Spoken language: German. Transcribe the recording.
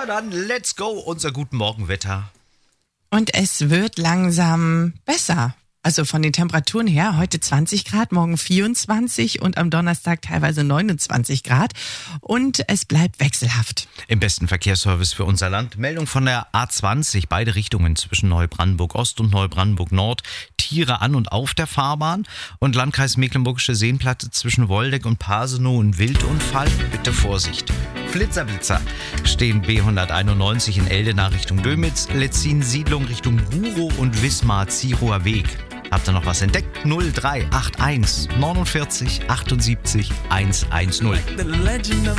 Na dann, let's go, unser Guten Morgenwetter. Und es wird langsam besser. Also von den Temperaturen her, heute 20 Grad, morgen 24 und am Donnerstag teilweise 29 Grad. Und es bleibt wechselhaft. Im besten Verkehrsservice für unser Land. Meldung von der A20, beide Richtungen zwischen Neubrandenburg Ost und Neubrandenburg Nord. Tiere an und auf der Fahrbahn. Und Landkreis Mecklenburgische Seenplatte zwischen Woldeck und Pasenow, ein Wildunfall. Bitte Vorsicht. Blitzerblitzer stehen B191 in Eldena Richtung Dömitz, Letzin Siedlung Richtung Burow und Wismar Zirower Weg. Habt ihr noch was entdeckt? 0381 49 78 110.